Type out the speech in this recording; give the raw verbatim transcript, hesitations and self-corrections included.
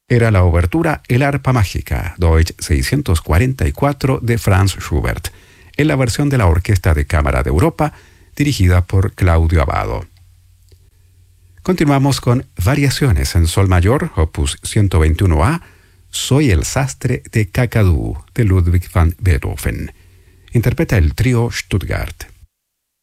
Era la obertura El arpa mágica, Deutsch seiscientos cuarenta y cuatro de Franz Schubert, en la versión de la Orquesta de Cámara de Europa, dirigida por Claudio Abbado. Continuamos con Variaciones en Sol Mayor, opus ciento veintiuno A, Soy el sastre de Kakadu, de Ludwig van Beethoven. Interpreta el trío Stuttgart.